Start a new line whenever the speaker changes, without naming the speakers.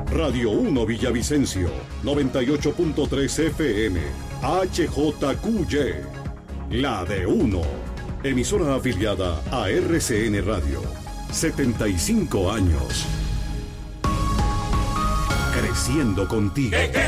Radio 1 Villavicencio, 98.3 FM, HJQY, la de 1. Emisora afiliada a RCN Radio. 75 años. Creciendo contigo.
Que